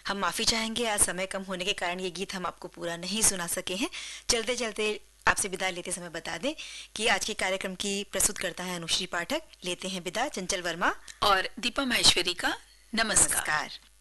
हम माफी चाहेंगे, आज समय कम होने के कारण ये गीत हम आपको पूरा नहीं सुना सके हैं। चलते चलते आपसे विदा लेते समय बता दें कि आज के कार्यक्रम की प्रस्तुत करता है अनुश्री पाठक। लेते हैं विदा चंचल वर्मा और दीपा माहेश्वरी का। नमस्कार। नमस्कार।